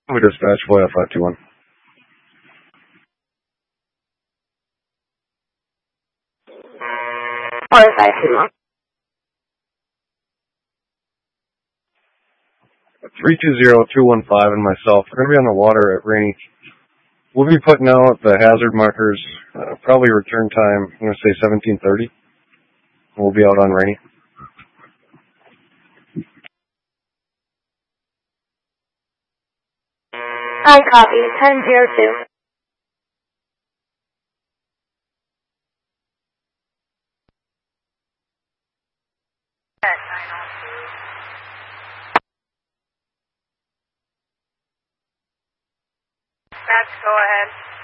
We dispatch FOIA 521. FOIA 521. 320215 and myself, we're going to be on the water at Rainy. We'll be putting out the hazard markers, probably return time, I'm going to say 17:30. We'll be out on Rainy. I copy, 1002. Go ahead.